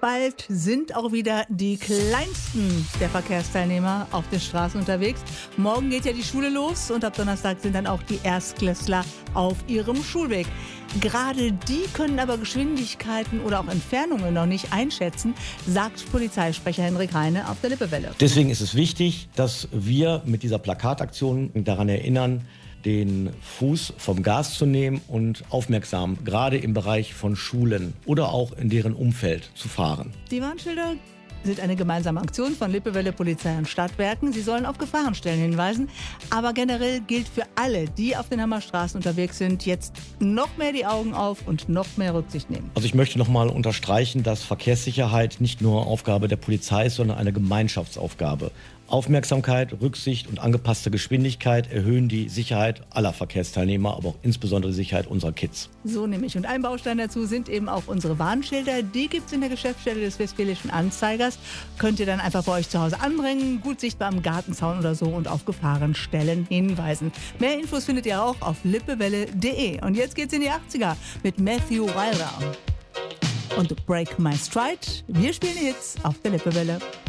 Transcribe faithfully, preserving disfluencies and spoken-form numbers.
bald sind auch wieder die kleinsten der Verkehrsteilnehmer auf den Straßen unterwegs. Morgen geht ja die Schule los und ab Donnerstag sind dann auch die Erstklässler auf ihrem Schulweg. Gerade die können aber Geschwindigkeiten oder auch Entfernungen noch nicht einschätzen, sagt Polizeisprecher Henrik Heine auf der Lippewelle. Deswegen ist es wichtig, dass wir mit dieser Plakataktion daran erinnern, den Fuß vom Gas zu nehmen und aufmerksam, gerade im Bereich von Schulen oder auch in deren Umfeld zu fahren. Die Warnschilder sind eine gemeinsame Aktion von Lippewelle, Polizei und Stadtwerken. Sie sollen auf Gefahrenstellen hinweisen. Aber generell gilt für alle, die auf den Hammerstraßen unterwegs sind, jetzt noch mehr die Augen auf und noch mehr Rücksicht nehmen. Also ich möchte noch mal unterstreichen, dass Verkehrssicherheit nicht nur Aufgabe der Polizei ist, sondern eine Gemeinschaftsaufgabe. Aufmerksamkeit, Rücksicht und angepasste Geschwindigkeit erhöhen die Sicherheit aller Verkehrsteilnehmer, aber auch insbesondere die Sicherheit unserer Kids. So nämlich. Und ein Baustein dazu sind eben auch unsere Warnschilder. Die gibt es in der Geschäftsstelle des Westfälischen Anzeigers. Könnt ihr dann einfach bei euch zu Hause anbringen, gut sichtbar am Gartenzaun oder so und auf Gefahrenstellen hinweisen. Mehr Infos findet ihr auch auf lippewelle punkt de. Und jetzt geht's in die achtziger mit Matthew Wilder und Break My Stride. Wir spielen Hits auf der Lippewelle.